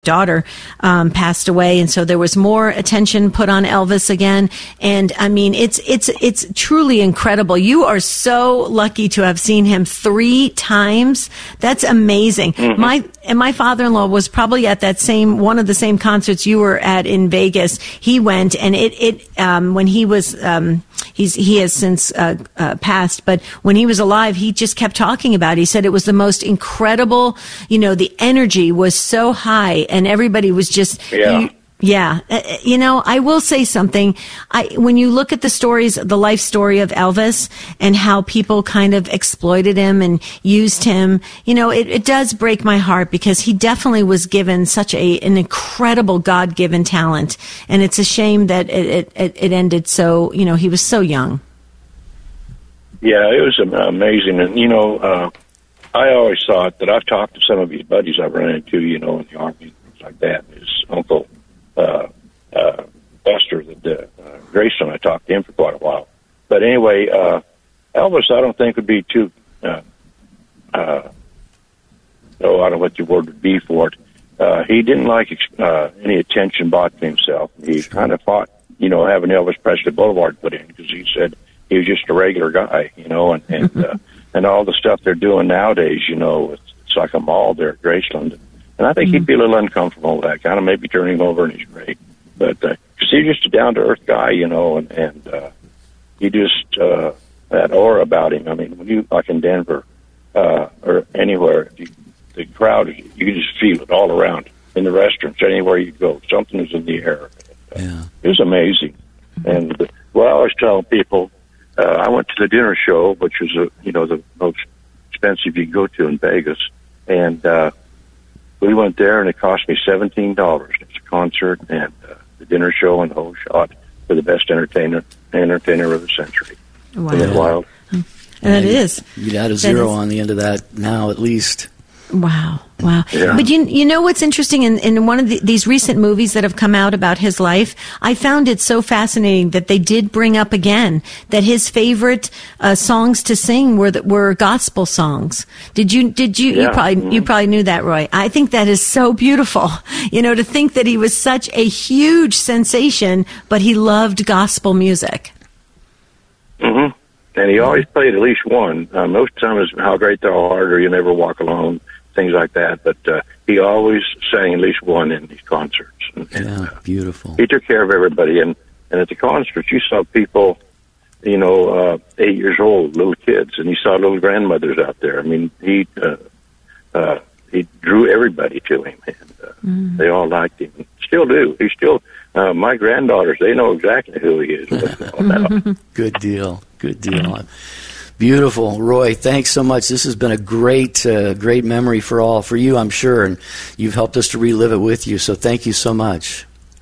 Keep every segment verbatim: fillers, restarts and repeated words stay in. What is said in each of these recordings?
daughter um, passed away, and so there was more attention put on Elvis again. And I mean, it's it's it's truly incredible. You are so lucky to have seen him three times. That's amazing. Mm-hmm. My and my father-in-law was probably at that same one of the same concerts you were at in Vegas. He went, and it it um, when he was um, he's he has since uh, uh, passed, but when he was alive, he just kept talking about it. He said it was the most incredible. You know, the energy was so high, and everybody was just. Yeah. You, Yeah. Uh, you know, I will say something. I, when you look at the stories, the life story of Elvis and how people kind of exploited him and used him, you know, it, it does break my heart because he definitely was given such a, an incredible God-given talent. And it's a shame that it, it, it ended so, you know, he was so young. Yeah, it was amazing. And, you know, uh, I always thought that I've talked to some of his buddies I've run into, you know, in the Army and things like that. His uncle, Uh, uh, Buster, the, the uh, Grayson, I talked to him for quite a while. But anyway, uh, Elvis, I don't think would be too, uh, uh, oh, I don't know what the word would be for it. Uh, he didn't like uh, any attention brought to himself. He kind of fought, you know, having Elvis Presley Boulevard put in because he said he was just a regular guy, you know, and and, uh, and all the stuff they're doing nowadays, you know, it's, it's like a mall there at Graceland. And I think mm-hmm. he'd be a little uncomfortable with that, kind of maybe turning over in his grave. But uh, cause he's just a down-to-earth guy, you know, and, and uh, he just, uh, that aura about him. I mean, when you, like in Denver uh, or anywhere, you, the crowd, you can just feel it all around in the restaurants, anywhere you go. Something is in the air. Uh, yeah. It was amazing. Mm-hmm. And uh, well, I always tell people, uh, I went to the dinner show, which was, a, you know, the most expensive you can go to in Vegas. And, uh, we went there, and it cost me seventeen dollars. It's a concert and uh, the dinner show and the whole shot for the best entertainer entertainer of the century. Wow. Isn't that wild? And that is. You'd add a zero on the end of that now, at least. Wow. Wow. Yeah. But you you know what's interesting in, in one of the, these recent movies that have come out about his life, I found it so fascinating that they did bring up again that his favorite uh, songs to sing were the, were gospel songs. Did you did you Yeah. you probably Mm-hmm. you probably knew that, Roy? I think that is so beautiful. You know, to think that he was such a huge sensation, but he loved gospel music. Mm-hmm. And he always played at least one. Uh, most of the time is How Great Thou Art or You Never Walk Alone, things like that. But uh, he always sang at least one in these concerts. And, Yeah, uh, beautiful. he took care of everybody. And, and at the concerts, you saw people, you know, uh, eight years old, little kids, and you saw little grandmothers out there. I mean, he uh, uh, he drew everybody to him, and uh, mm. they all liked him. Still do. He still, uh, my granddaughters, they know exactly who he is. Good deal. Good deal. Beautiful. Roy, thanks so much. This has been a great, uh, great memory for all, for you, I'm sure, and you've helped us to relive it with you, so thank you so much.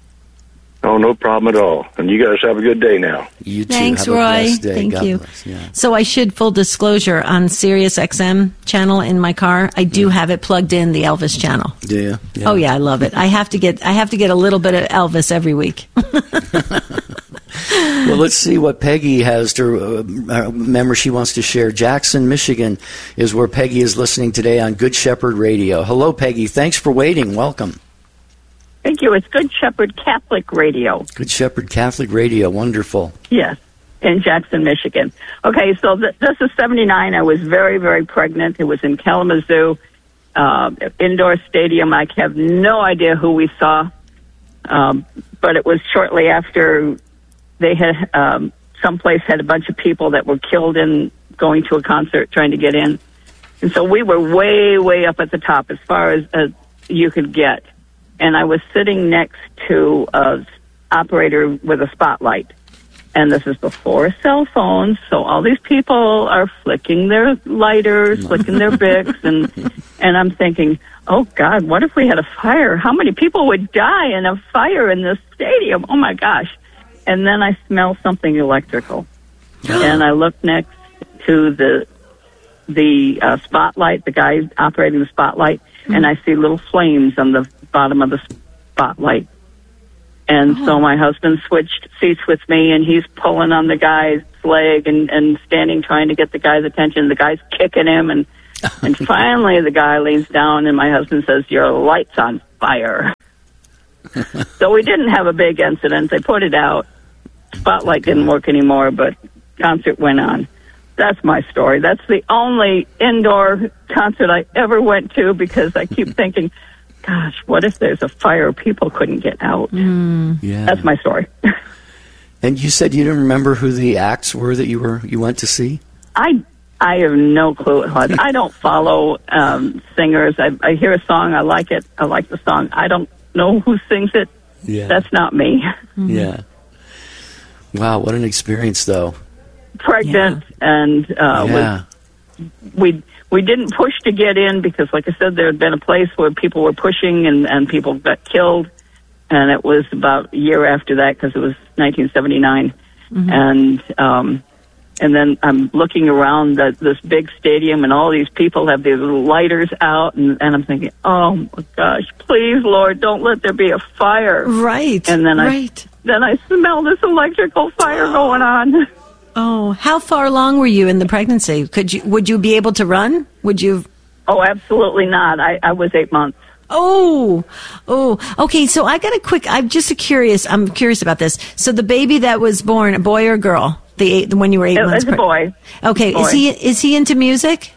Oh, no problem at all. And you guys have a good day now. You too. Thanks, have a Roy. blessed day. Thank God you. bless. Yeah. So I should, full disclosure, on Sirius X M channel in my car, I do yeah. have it plugged in, the Elvis channel. Do you? Yeah. Oh yeah, I love it. I have to get I have to get a little bit of Elvis every week. Well, let's see what Peggy has to uh, remember she wants to share. Jackson, Michigan is where Peggy is listening today on Good Shepherd Radio. Hello, Peggy. Thanks for waiting. Welcome. Thank you. It's Good Shepherd Catholic Radio. Good Shepherd Catholic Radio. Wonderful. Yes, in Jackson, Michigan. Okay, so th- this is seventy-nine. I was very, very pregnant. It was in Kalamazoo, uh, indoor stadium. I have no idea who we saw, um, but it was shortly after they had, um, someplace had a bunch of people that were killed in going to a concert trying to get in. And so we were way, way up at the top as far as, as you could get. And I was sitting next to a operator with a spotlight. And this is before cell phones, so all these people are flicking their lighters, flicking their Bics, and and I'm thinking, oh, God, what if we had a fire? How many people would die in a fire in this stadium? Oh, my gosh. And then I smell something electrical. And I look next to the the uh, spotlight, the guy operating the spotlight, mm-hmm. and I see little flames on the bottom of the spotlight. And oh. so my husband switched seats with me, and he's pulling on the guy's leg and, and standing trying to get the guy's attention. The guy's kicking him, and And finally, the guy leans down, and my husband says, "Your light's on fire." So we didn't have a big incident. They put it out. Spotlight didn't work anymore, but concert went on. That's my story. That's the only indoor concert I ever went to, because I keep thinking, gosh, what if there's a fire? People couldn't get out. Mm. Yeah. That's my story. And you said you didn't remember who the acts were that you were you went to see? I I have no clue. I don't follow um, singers. I, I hear a song, I like it, I like the song. I don't know who sings it. Yeah. That's not me. Mm-hmm. Yeah. Wow, what an experience, though. Pregnant, yeah. and uh, yeah. was, we we didn't push to get in because, like I said, there had been a place where people were pushing and, and people got killed, and it was about a year after that because it was nineteen seventy-nine, mm-hmm. and um, and then I'm looking around the, this big stadium, and all these people have these little lighters out, and, and I'm thinking, oh my gosh, please, Lord, don't let there be a fire. Right. And then right. I then I smell this electrical fire going on. Oh, how far along were you in the pregnancy? Could you would you be able to run? Would you? Oh, absolutely not. I, I was eight months. Oh, oh, okay. So I got a quick. I'm just curious. I'm curious about this. So the baby that was born, a boy or girl? The eight, when you were eight it, months. It's a boy. Okay. Boy. Is he is he into music?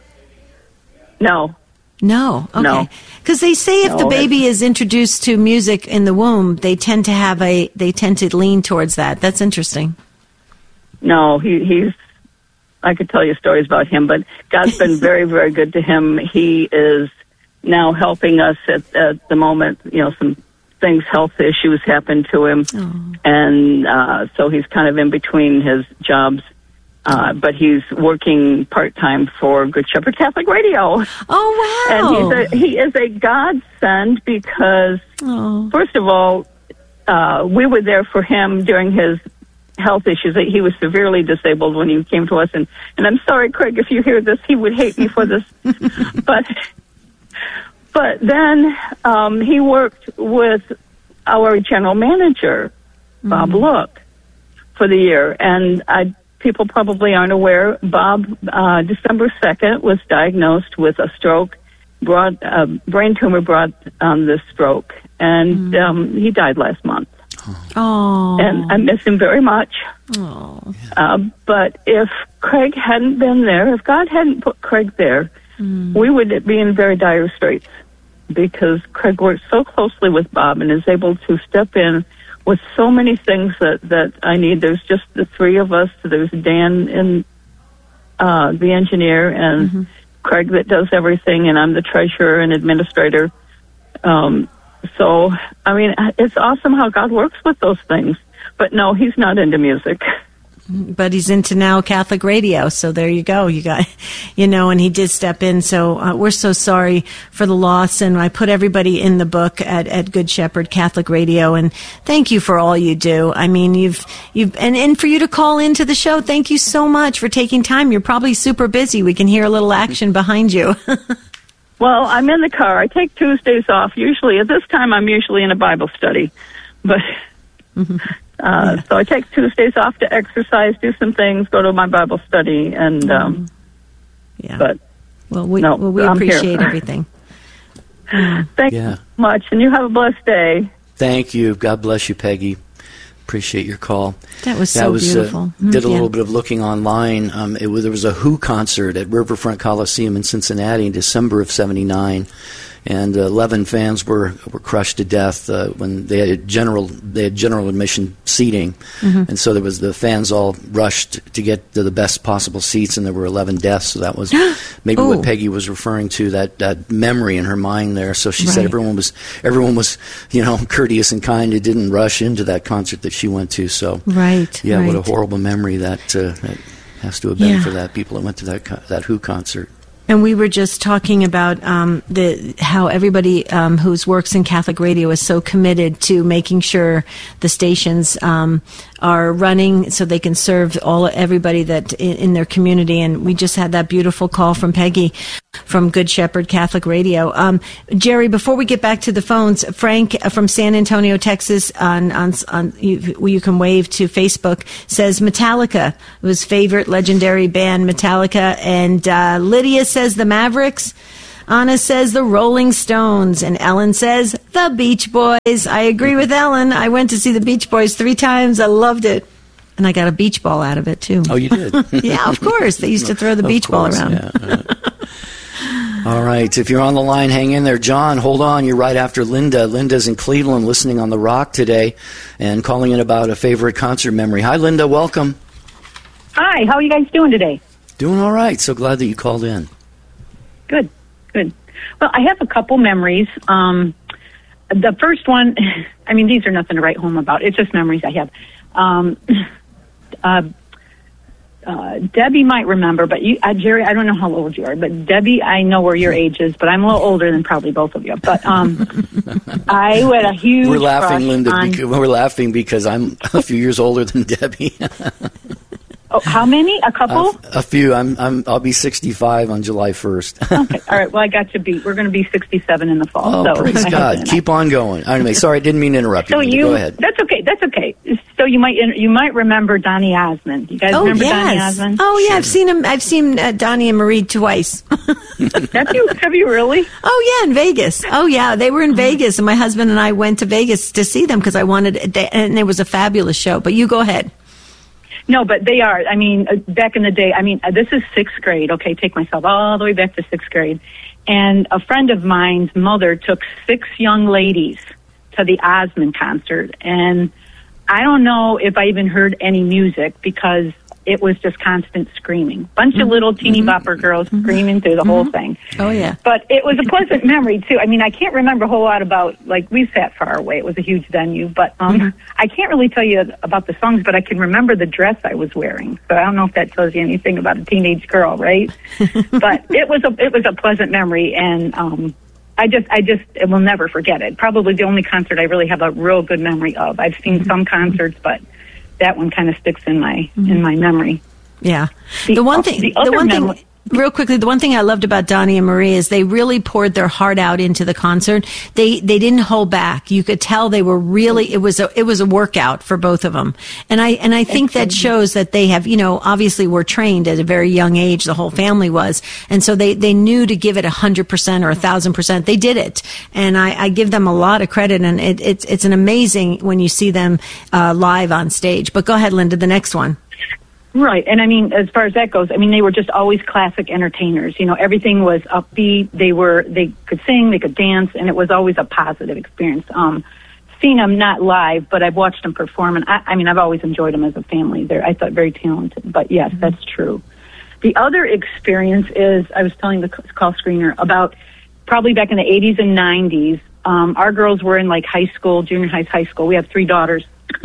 No. No. Okay. No. Because they say if no, the baby is introduced to music in the womb, they tend to have a they tend to lean towards that. That's interesting. No, he, he's, I could tell you stories about him, but God's been very, very good to him. He is now helping us at, at the moment. You know, some things, health issues happened to him. Oh. And uh, so he's kind of in between his jobs. Uh, but he's working part-time for Good Shepherd Catholic Radio. Oh, wow. And he's a, he is a godsend because, oh. first of all, uh, we were there for him during his health issues. He was severely disabled when he came to us, and, and I'm sorry, Craig, if you hear this, he would hate me for this. but but then um, he worked with our general manager, mm-hmm. Bob Look, for the year, and I, people probably aren't aware, Bob, uh, December second, was diagnosed with a stroke, brought a brain tumor brought on this stroke, and mm-hmm. um, he died last month. Oh. And I miss him very much. Oh. Uh, but if Craig hadn't been there, if God hadn't put Craig there, mm. we would be in very dire straits because Craig works so closely with Bob and is able to step in with so many things that, that I need. There's just the three of us. There's Dan and uh, the engineer and mm-hmm. Craig that does everything, and I'm the treasurer and administrator. Um So, I mean, it's awesome how God works with those things. But no, he's not into music. But he's into now Catholic radio. So there you go. You got, you know, and he did step in. So uh, we're so sorry for the loss. And I put everybody in the book at, at Good Shepherd Catholic Radio. And thank you for all you do. I mean, you've, you've, and, and for you to call into the show, thank you so much for taking time. You're probably super busy. We can hear a little action behind you. Well, I'm in the car. I take Tuesdays off. Usually, at this time, I'm usually in a Bible study. But uh, yeah. So I take Tuesdays off to exercise, do some things, go to my Bible study, and um, yeah. But well, we no, well, we I'm appreciate here. everything. Thank yeah. you so much, and you have a blessed day. Thank you. God bless you, Peggy. Appreciate your call. That was so that was, beautiful. Uh, did a yeah. little bit of looking online. Um, it was, there was a Who concert at Riverfront Coliseum in Cincinnati in December of seventy-nine, and uh, eleven fans were were crushed to death uh, when they had general they had general admission seating, mm-hmm. and so there was the fans all rushed to get to the best possible seats, and there were eleven deaths. So that was maybe what Peggy was referring to, that, that memory in her mind there. So she right. said everyone was everyone was you know courteous and kind. It didn't rush into that concert that she went to. So right, yeah, right. what a horrible memory that, uh, that has to have been yeah. for that people that went to that co- that Who concert. And we were just talking about um, the how everybody um, who works in Catholic radio is so committed to making sure the stations um, are running so they can serve all everybody that in, in their community. And we just had that beautiful call from Peggy from Good Shepherd Catholic Radio. Um, Jerry, before we get back to the phones, Frank from San Antonio, Texas, on on, on you, you can wave to Facebook, says Metallica was favorite legendary band Metallica, and uh, Lydia says says the Mavericks. Anna says the Rolling Stones. And Ellen says the Beach Boys. I agree with Ellen. I went to see the Beach Boys three times. I loved it. And I got a beach ball out of it, too. Oh, you did? Yeah, of course. They used to throw the beach course, ball around. Yeah. All right. If you're on the line, hang in there. John, hold on. You're right after Linda. Linda's in Cleveland listening on The Rock today and calling in about a favorite concert memory. Hi, Linda. Welcome. Hi. How are you guys doing today? Doing all right. So glad that you called in. Good. Good. Well, I have a couple memories. Um, the first one, I mean, these are nothing to write home about. It's just memories I have. Um, uh, Uh, Debbie might remember, but you, uh, Jerry, I don't know how old you are, but Debbie, I know where your age is, but I'm a little older than probably both of you. But um, I had a huge. We're laughing, Linda. On, because, we're laughing because I'm a few years older than Debbie. Oh, how many? A couple? Uh, a few. I'm. I'm. I'll be sixty-five on July first. Okay. All right. Well, I got to be. We're going to be sixty-seven in the fall. Oh, so praise God! Keep on going. Anyway, sorry, I didn't mean to interrupt you. So Linda. you. Go ahead. That's okay. That's okay. So you might. You might remember Donny Osmond. You guys Oh, remember yes. Donny Osmond? Oh, yeah. I've seen him. I've seen uh, Donnie and Marie twice. Have you? Have you really? Oh, yeah, in Vegas. Oh, yeah. They were in Vegas, and my husband and I went to Vegas to see them because I wanted, and it was a fabulous show. But you go ahead. No, but they are. I mean, uh, back in the day, I mean, uh, this is sixth grade. Okay, take myself all the way back to sixth grade. And a friend of mine's mother took six young ladies to the Osmond concert. And I don't know if I even heard any music because it was just constant screaming. Bunch mm-hmm. of little teeny mm-hmm. bopper girls mm-hmm. screaming through the mm-hmm. whole thing. Oh, yeah. But it was a pleasant memory, too. I mean, I can't remember a whole lot about, like, we sat far away. It was a huge venue. But um, mm-hmm. I can't really tell you about the songs, but I can remember the dress I was wearing. So I don't know if that tells you anything about a teenage girl, right? But it was a it was a pleasant memory, and um, I just I just I will never forget it. Probably the only concert I really have a real good memory of. I've seen some concerts, but that one kind of sticks in my mm-hmm. in my memory. Yeah. The, the one thing, the, the one mem- thing, real quickly, the one thing I loved about Donnie and Marie is they really poured their heart out into the concert. They they didn't hold back. You could tell they were really, it was a, it was a workout for both of them. And I, and I think that shows that they have, you know, obviously were trained at a very young age. The whole family was. And so they, they knew to give it a hundred percent or a thousand percent. They did it. And I, I give them a lot of credit. And it, it's, it's an amazing when you see them, uh, live on stage. But go ahead, Linda, the next one. Right. And I mean, as far as that goes, I mean, they were just always classic entertainers. You know, everything was upbeat. They were, they could sing, they could dance, and it was always a positive experience. Um, seen them not live, but I've watched them perform, and I, I mean, I've always enjoyed them as a family. They're, I thought, very talented. But yes, mm-hmm. that's true. The other experience is, I was telling the call screener about probably back in the eighties and nineties, um, our girls were in like high school, junior high, high school. We have three daughters.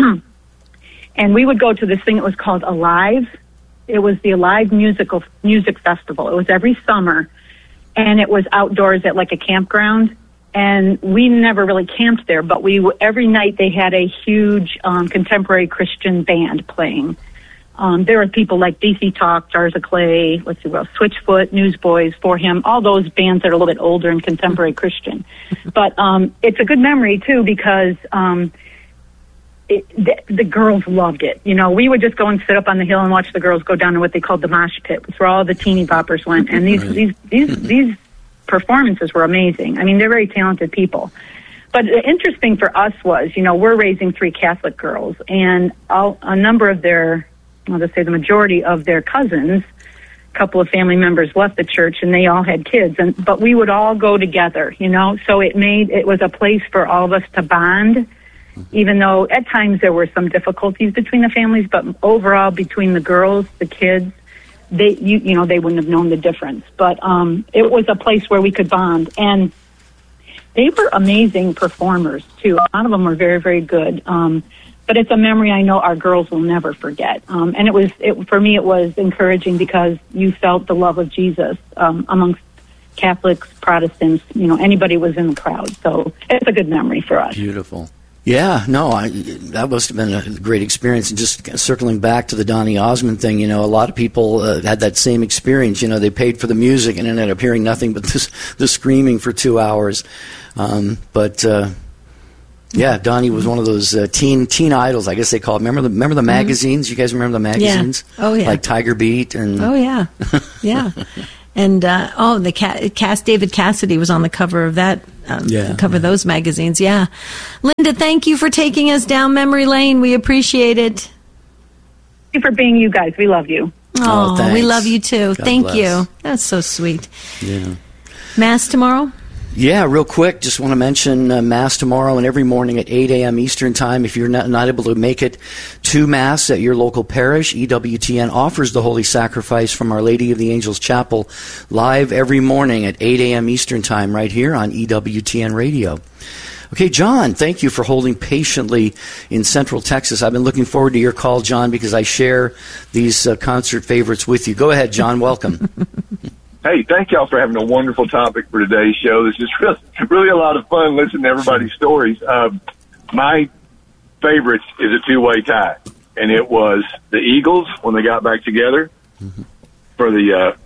And we would go to this thing that was called Alive. It was the Alive musical music festival. It was every summer, and it was outdoors at like a campground. And we never really camped there, but we every night they had a huge um, contemporary Christian band playing. Um, there were people like D C Talk, Jars of Clay, let's see, well, Switchfoot, Newsboys, For Him, all those bands that are a little bit older and contemporary Christian. But um, it's a good memory too because. Um, It, the, the girls loved it. You know, we would just go and sit up on the hill and watch the girls go down to what they called the mosh pit. It's where all the teeny boppers went. And these, right. these, these, these performances were amazing. I mean, they're very talented people. But the interesting for us was, you know, we're raising three Catholic girls, and all, a number of their, I'll just say the majority of their cousins, a couple of family members left the church, and they all had kids. And but we would all go together, you know. So it made it was a place for all of us to bond. Even though at times there were some difficulties between the families, but overall between the girls, the kids, they you you know they wouldn't have known the difference. But um, it was a place where we could bond, and they were amazing performers too. A lot of them were very very good. Um, but it's a memory I know our girls will never forget. Um, and it was it for me it was encouraging because you felt the love of Jesus um, amongst Catholics, Protestants. You know, anybody was in the crowd, so it's a good memory for us. Beautiful. Yeah, no, I, that must have been a great experience. And just circling back to the Donny Osmond thing, you know, a lot of people uh, had that same experience. You know, they paid for the music and ended up hearing nothing but this, the screaming for two hours. Um, but, uh, yeah, Donnie was one of those uh, teen teen idols, I guess they call it. Remember the, remember the magazines? Mm-hmm. You guys remember the magazines? Yeah. Oh, yeah. Like Tiger Beat and... Oh, yeah. Yeah. And uh, oh, the ca- cast David Cassidy was on the cover of that. Um, Yeah, cover yeah. those magazines. Yeah, Linda, thank you for taking us down memory lane. We appreciate it. Thank you for being you guys. We love you. Oh, Oh, thanks. we love you too. God Thank bless. you. That's so sweet. Yeah. Mass tomorrow? Yeah, real quick, just want to mention uh, Mass tomorrow and every morning at eight a.m. Eastern Time. If you're not, not able to make it to Mass at your local parish, E W T N offers the Holy Sacrifice from Our Lady of the Angels Chapel live every morning at eight a.m. Eastern Time right here on E W T N Radio. Okay, John, thank you for holding patiently in Central Texas. I've been looking forward to your call, John, because I share these uh, concert favorites with you. Go ahead, John. Welcome. Hey, thank y'all for having a wonderful topic for today's show. This is really, really a lot of fun listening to everybody's stories. Um, my favorites is a two-way tie, and it was the Eagles when they got back together mm-hmm. for the uh,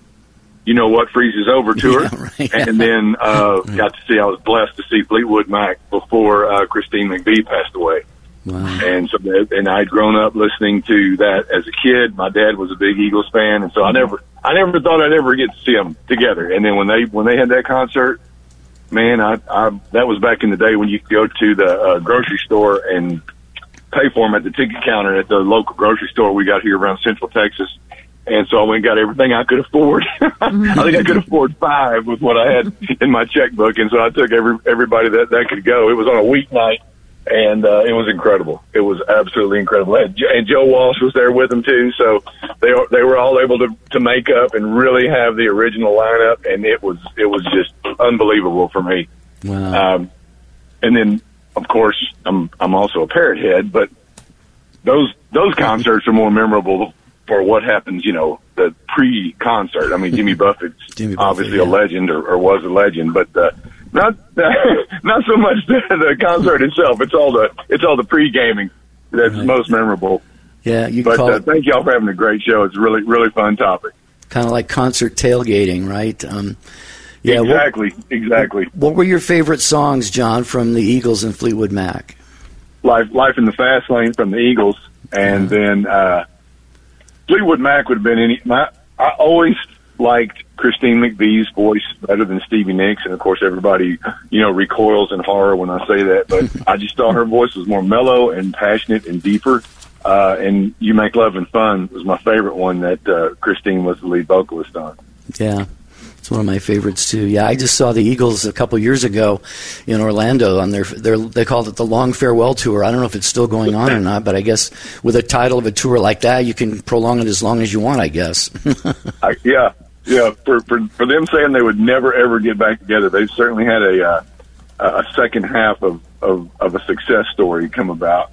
You Know What Freezes Over tour, yeah, right. and then uh, got to see, I was blessed to see Fleetwood Mac before uh, Christine McVie passed away. Wow. And so, that, and I'd grown up listening to that as a kid. My dad was a big Eagles fan, and so I never, I never thought I'd ever get to see them together. And then when they, when they had that concert, man, I, I that was back in the day when you could go to the uh, grocery store and pay for them at the ticket counter at the local grocery store we got here around Central Texas. And so I went and got everything I could afford. I think I could afford five with what I had in my checkbook, and so I took every everybody that that could go. It was on a weeknight. And uh, it was incredible. It was absolutely incredible. And Joe Walsh was there with them too, so they they were all able to to make up and really have the original lineup, and it was it was just unbelievable for me. Wow. Um, and then, of course, I'm I'm also a Parrot head, but those those concerts are more memorable for what happens, you know, the pre-concert. I mean, Jimmy Buffett's Jimmy Buffett, obviously yeah. a legend or, or was a legend, but. Uh, Not not so much the, the concert itself. It's all the it's all the pre-gaming that's Right. most memorable. Yeah, you But call uh, it thank y'all for having a great show. It's a really really fun topic. kind of like concert tailgating, right? Um, yeah, what- exactly, exactly. What were your favorite songs, John, from the Eagles and Fleetwood Mac? Life Life in the Fast Lane from the Eagles, and then uh, Fleetwood Mac would have been any. My I always liked Christine McVie's voice better than Stevie Nicks, and of course everybody, you know, recoils in horror when I say that, but I just thought her voice was more mellow and passionate and deeper, uh, and You Make Love and Fun was my favorite one that uh, Christine was the lead vocalist on. Yeah, it's one of my favorites too. Yeah, I just saw the Eagles a couple years ago in Orlando on their, their they called it the Long Farewell Tour. I don't know if it's still going on or not, but I guess with a title of a tour like that, you can prolong it as long as you want, I guess. I, yeah. Yeah, for, for for them saying they would never ever get back together, they've certainly had a uh, a second half of, of, of a success story come about.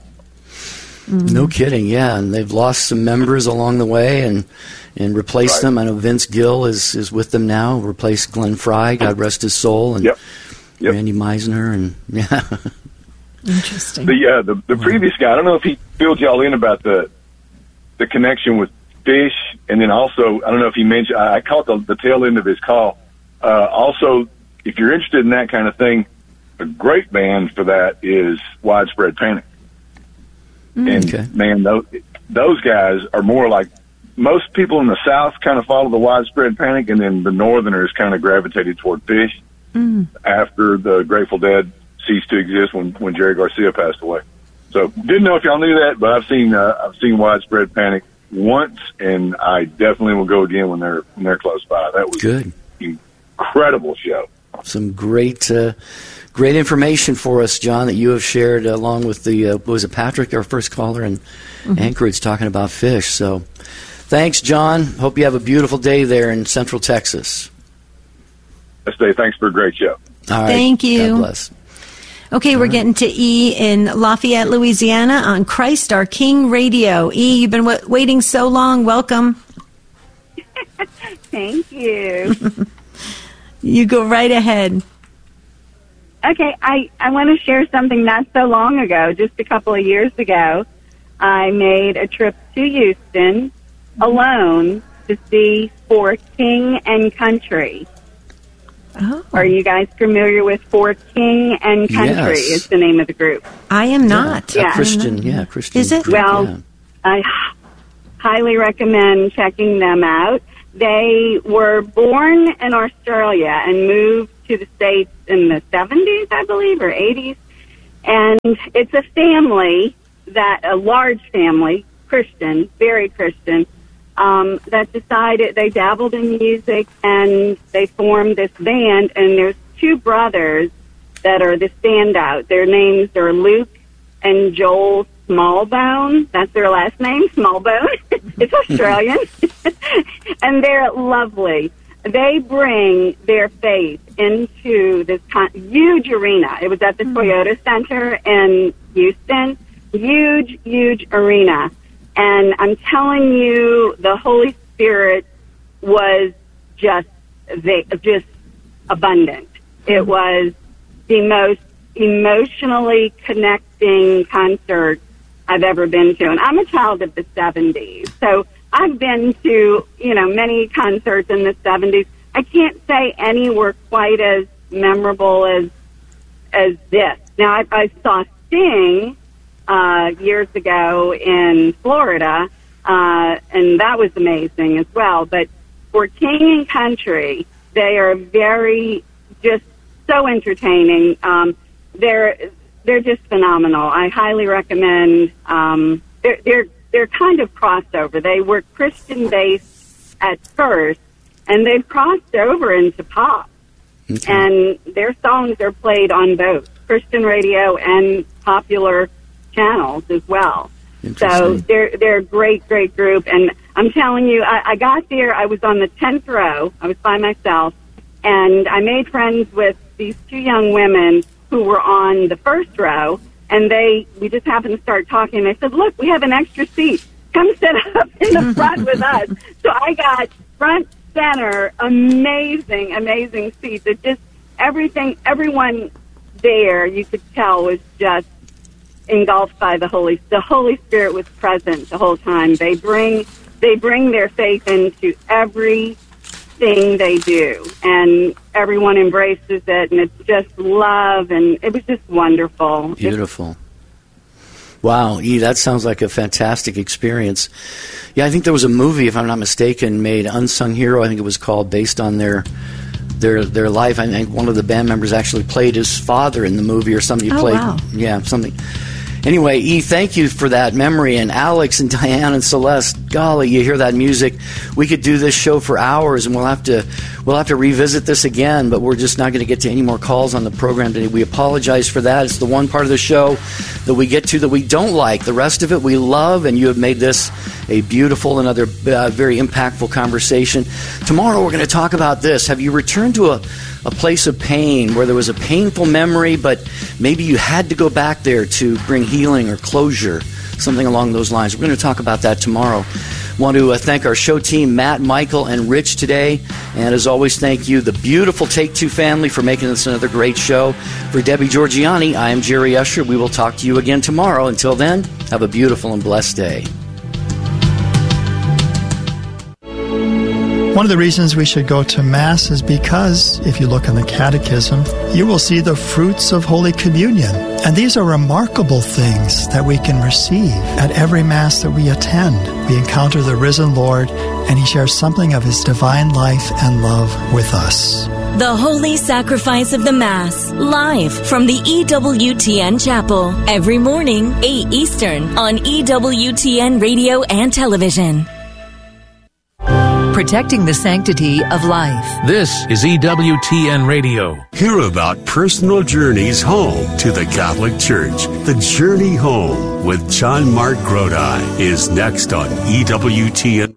No kidding, yeah, and they've lost some members along the way and and replaced Right. them. I know Vince Gill is, is with them now, replaced Glenn Fry, God rest his soul, and Yep. Yep. Randy Meisner, and yeah. Interesting. The uh, the, the previous guy, I don't know if he filled y'all in about the the connection with Fish, and then also, I don't know if he mentioned, I, I caught the, the tail end of his call. Uh, also, if you're interested in that kind of thing, a great band for that is Widespread Panic. And Okay. man, those, those guys are more like, most people in the South kind of follow the Widespread Panic, and then the Northerners kind of gravitated toward Fish after the Grateful Dead ceased to exist when, when Jerry Garcia passed away. So didn't know if y'all knew that, but I've seen uh, I've seen Widespread Panic once, and I definitely will go again when they're when they're close by. That was Good. an incredible show. Some great, uh, great information for us, John, that you have shared along with the uh, was it Patrick, our first caller in Anchorage, talking about Fish. So, thanks, John. Hope you have a beautiful day there in Central Texas. Let's say thanks for a great show. All right. Thank you. God bless. Okay, we're getting to E in Lafayette, Louisiana on Christ Our King Radio. E, you've been w- waiting so long. Welcome. Thank you. You go right ahead. Okay, I, I want to share something not so long ago, just a couple of years ago. I made a trip to Houston alone to see For King and Country. Oh, Are you guys familiar with For King and Country Yes. is the name of the group? I am not. Yeah, Yeah. Christian, yeah, Christian. Is it? group, Well, yeah. I highly recommend checking them out. They were born in Australia and moved to the States in the seventies, I believe, or eighties. And it's a family that, a large family, Christian, very Christian, um, that decided, they dabbled in music and they formed this band. And there's two brothers that are the standout. Their names are Luke and Joel Smallbone. That's their last name, Smallbone. It's Australian. And they're lovely. They bring their faith into this con- huge arena. It was at the mm-hmm. Toyota Center in Houston. Huge, huge arena. And I'm telling you, the Holy Spirit was just, just abundant. Mm-hmm. It was the most emotionally connecting concert I've ever been to. And I'm a child of the seventies. So I've been to, you know, many concerts in the seventies. I can't say any were quite as memorable as as this. Now, I, I saw Sting uh, years ago in Florida, uh, and that was amazing as well. But for King and Country, they are very, just so entertaining. Um, they're they're just phenomenal. I highly recommend. Um, they're they're they're kind of crossover. They were Christian based at first, and they've crossed over into pop. Okay. And their songs are played on both Christian radio and popular channels as well. So they're they're a great, great group. And I'm telling you, I, I got there. I was on the tenth row. I was by myself, and I made friends with these two young women who were on the first row. And they, we just happened to start talking. They said, "Look, we have an extra seat. Come sit up in the front with us." So I got front center, amazing, amazing seats. It just, everything, everyone there, you could tell, was just engulfed by the Holy, the Holy Spirit was present the whole time. They bring, they bring their faith into everything they do, and everyone embraces it, and it's just love, and it was just wonderful. Beautiful. Wow, E, that sounds like a fantastic experience. Yeah, I think there was a movie, if I'm not mistaken, made Unsung Hero, I think it was called, based on their their their life. I think one of the band members actually played his father in the movie or something. He oh, played, wow. Yeah, something. Anyway, E, thank you for that memory. And Alex and Diane and Celeste, golly, you hear that music. We could do this show for hours, and we'll have to we'll have to revisit this again, but we're just not going to get to any more calls on the program today. We apologize for that. It's the one part of the show that we get to that we don't like. The rest of it we love, and you have made this a beautiful, another uh, very impactful conversation. Tomorrow we're going to talk about this. Have you returned to a, a place of pain where there was a painful memory, but maybe you had to go back there to bring healing or closure, something along those lines? We're going to talk about that tomorrow. Want to uh, thank our show team, Matt, Michael, and Rich today. And as always, thank you, the beautiful Take Two family, for making this another great show. For Debbie Georgianni, I am Jerry Usher. We will talk to you again tomorrow. Until then, have a beautiful and blessed day. One of the reasons we should go to Mass is because, if you look in the Catechism, you will see the fruits of Holy Communion. And these are remarkable things that we can receive at every Mass that we attend. We encounter the risen Lord, and He shares something of His divine life and love with us. The Holy Sacrifice of the Mass, live from the E W T N Chapel, every morning, eight Eastern, on E W T N Radio and Television. Protecting the sanctity of life. This is E W T N Radio. Hear about personal journeys home to the Catholic Church. The Journey Home with John Mark Grodi is next on E W T N.